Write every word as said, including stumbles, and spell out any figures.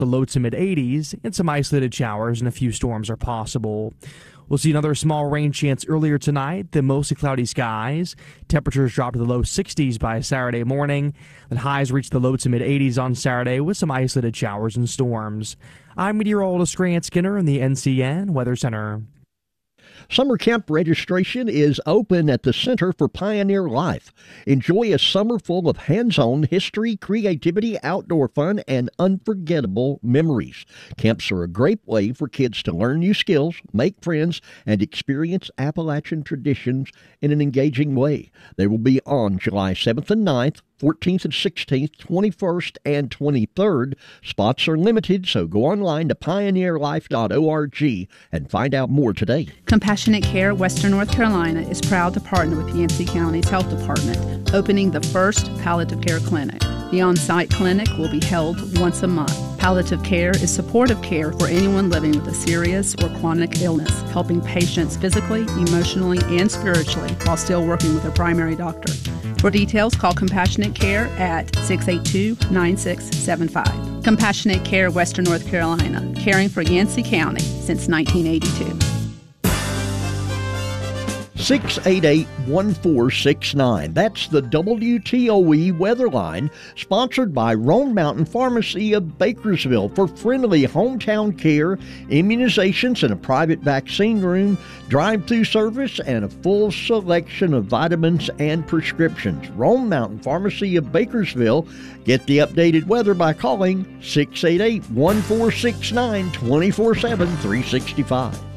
The low to mid eighties, and some isolated showers and a few storms are possible. We'll see another small rain chance earlier tonight, then mostly cloudy skies. Temperatures drop to the low sixties by Saturday morning. Then highs reach the low to mid eighties on Saturday with some isolated showers and storms. I'm meteorologist Grant Skinner in the N C N Weather Center. Summer camp registration is open at the Center for Pioneer Life. Enjoy a summer full of hands-on history, creativity, outdoor fun, and unforgettable memories. Camps are a great way for kids to learn new skills, make friends, and experience Appalachian traditions in an engaging way. They will be on July seventh and ninth, fourteenth and sixteenth, twenty-first and twenty-third. Spots are limited, so go online to pioneer life dot org and find out more today. Compassionate Care Western North Carolina is proud to partner with Yancey County's Health Department, opening the first palliative care clinic. The on-site clinic will be held once a month. Palliative care is supportive care for anyone living with a serious or chronic illness, helping patients physically, emotionally, and spiritually while still working with their primary doctor. For details, call Compassionate Care at six eight two, nine six seven five. Compassionate Care Western North Carolina, caring for Yancey County since nineteen eighty-two. six eight eight, one four six nine. That's the W T O E weather line, sponsored by Roan Mountain Pharmacy of Bakersville for friendly hometown care, immunizations, and a private vaccine room, drive-through service, and a full selection of vitamins and prescriptions. Roan Mountain Pharmacy of Bakersville. Get the updated weather by calling six eight eight, one four six nine, two four seven, three six five.